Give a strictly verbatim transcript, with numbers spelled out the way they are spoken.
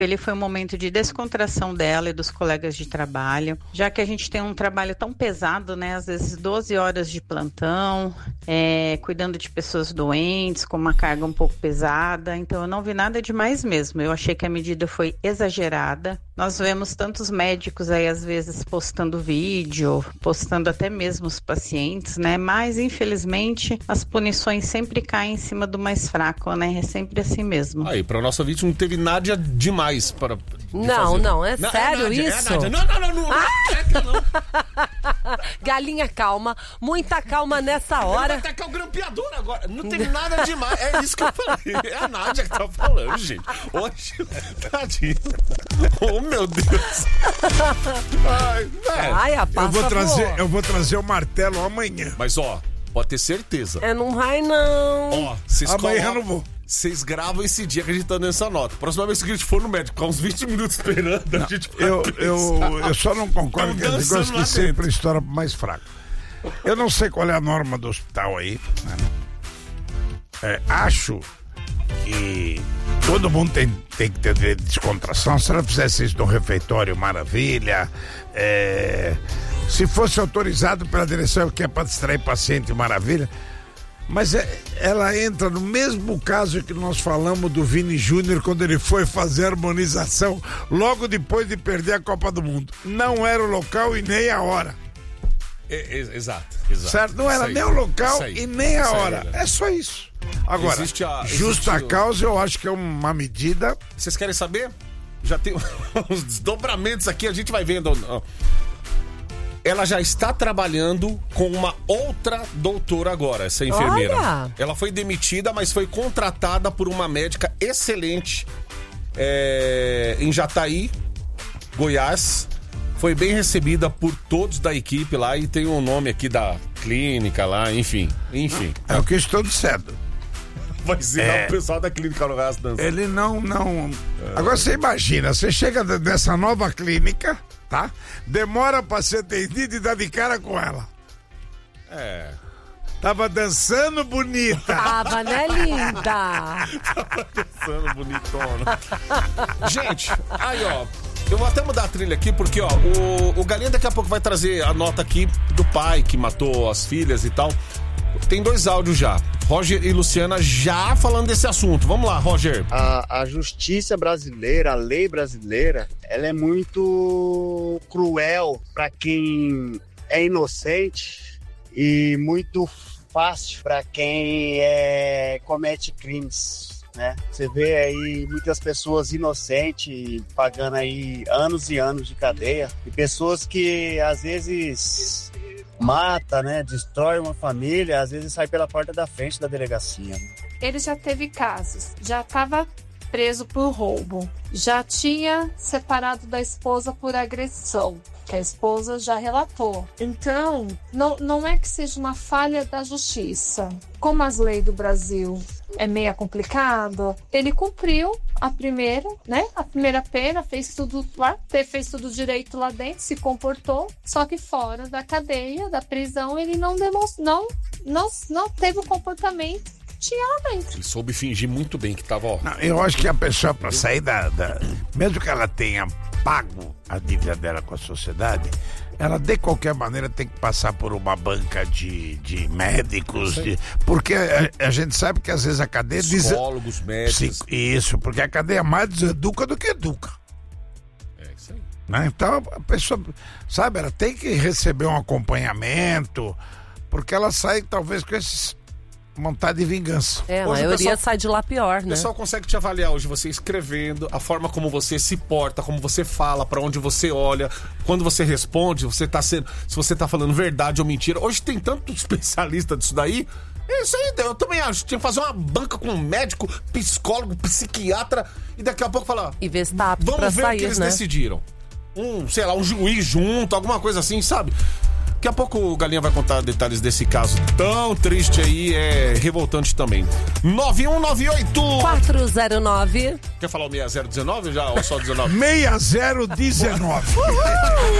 Ele foi um momento de descontração dela e dos colegas de trabalho, já que a gente tem um trabalho tão pesado, né? Às vezes doze horas de plantão, é, cuidando de pessoas doentes, com uma carga um pouco pesada. Então eu não vi nada demais mesmo. Eu achei que a medida foi exagerada. Nós vemos tantos médicos aí, às vezes, postando vídeo, postando até mesmo os pacientes, né? Mas, infelizmente, as punições sempre caem em cima do mais fraco, né? É sempre assim mesmo. Aí, para nossa vítima não teve nada demais para de Não, fazer. não, é não, sério é Nádia, isso? É Nádia. Não, não, não, não, Ah! não, não. Galinha, calma, muita calma nessa hora. Até que é o grampeador agora. Não tem nada demais. É isso que eu falei. É a Nádia que tá falando, gente. Hoje, tadinho. Oh, meu Deus. Ai, é. Ai, a eu vou passa trazer, voou. eu vou trazer o martelo amanhã. Mas, ó, pode ter certeza. É, não vai não. Ó, vocês Amanhã colocam- eu não vou. Vocês gravam esse dia que a gente tá nessa nota. Próxima vez que a gente for no médico, ficar uns vinte minutos esperando, a gente vai Eu, pensar. eu, eu só não concordo Tão com esse dançando negócio lá que sempre dentro. estoura pro mais fraco. Eu não sei qual é a norma do hospital aí, né? É, acho que todo mundo tem, tem que ter direito de descontração. Se ela fizesse isso no refeitório, maravilha. É, se fosse autorizado pela direção que é para distrair paciente, maravilha. Mas é, ela entra no mesmo caso que nós falamos do Vini Júnior quando ele foi fazer a harmonização logo depois de perder a Copa do Mundo. Não era o local e nem a hora. É, é, exato, exato. Certo? Não era Isso aí, nem o local isso aí, e nem a isso aí, hora. galera. É só isso. Agora, Existe a- justa existe o- causa, eu acho que é uma medida. Vocês querem saber? Já tem uns desdobramentos aqui, a gente vai vendo. Ó. Ela já está trabalhando com uma outra doutora agora, essa enfermeira. Olha! Ela foi demitida, mas foi contratada por uma médica excelente é, em Jataí, Goiás. Foi bem recebida por todos da equipe lá e tem o um nome aqui da clínica lá, enfim. Enfim. É o que eu estou dizendo. Vai ser É. o pessoal da clínica no Raça dançando. Ele não, não. Agora você imagina, você chega de- dessa nova clínica, tá? Demora pra ser atendido e dá de cara com ela. É. Tava dançando bonita. Tava, né, linda? Pensando bonitona. Gente, aí ó, eu vou até mudar a trilha aqui porque ó, o, o Galinha daqui a pouco vai trazer a nota aqui do pai que matou as filhas e tal. Tem dois áudios já. Roger e Luciana já falando desse assunto. Vamos lá, Roger. A, a justiça brasileira, a lei brasileira, ela é muito cruel para quem é inocente e muito fácil para quem é, comete crimes, né? Você vê aí muitas pessoas inocentes pagando aí anos e anos de cadeia e pessoas que às vezes mata, né? Destrói uma família, às vezes sai pela porta da frente da delegacia. Né? Ele já teve casos, já estava preso por roubo, já tinha separado da esposa por agressão, que a esposa já relatou. Então, não, não é que seja uma falha da justiça. Como as leis do Brasil é meio complicado, ele cumpriu a primeira, né? A primeira pena, fez tudo lá, fez tudo direito lá dentro, se comportou, só que fora da cadeia, da prisão, ele não demonstrou, não, não, não teve o comportamento que tinha lá dentro. Ele soube fingir muito bem que tava, ó. Não, eu acho que a pessoa, para sair da, da. Mesmo que ela tenha pago a dívida dela com a sociedade, ela de qualquer maneira tem que passar por uma banca de, de médicos, de, porque a, a gente sabe que às vezes a cadeia diz. Psicólogos, médicos. Psico- Isso, porque a cadeia mais deseduca do que educa. É isso aí. Né? Então a pessoa, sabe, ela tem que receber um acompanhamento, porque ela sai talvez com esse vontade de vingança. É, a Hoje o maioria pessoal- sai de lá pior, O né? pessoal consegue te avaliar hoje, você escrevendo, a forma como você se porta, como você fala, pra onde você olha, quando você responde, você tá sendo, se você tá falando verdade ou mentira. Hoje tem tanto especialista disso daí. É isso aí, eu também acho. Tinha que fazer uma banca com um médico, psicólogo, psiquiatra e daqui a pouco falar. E ver se tá apto pra Vamos ver sair, o que eles né? decidiram. Um, sei lá, um juiz junto, alguma coisa assim, sabe? Daqui a pouco o Galinha vai contar detalhes desse caso tão triste aí, é revoltante também. nove um nove oito quatro zero nove Quer falar o seis zero um nove já ou só dezenove? seis zero um nove